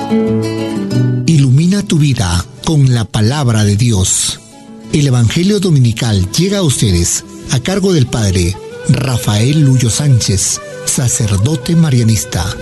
Ilumina tu vida con la palabra de Dios. El Evangelio Dominical llega a ustedes a cargo del Padre Rafael Luyo Sánchez, sacerdote marianista.